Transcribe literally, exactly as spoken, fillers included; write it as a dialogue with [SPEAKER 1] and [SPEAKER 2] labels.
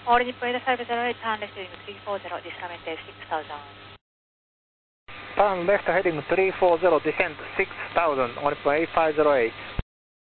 [SPEAKER 1] All Nippon eight five zero eight, turn left heading three four zero, descent six thousand.
[SPEAKER 2] Turn left heading three four zero, descent six thousand, All Nippon eight five zero eight.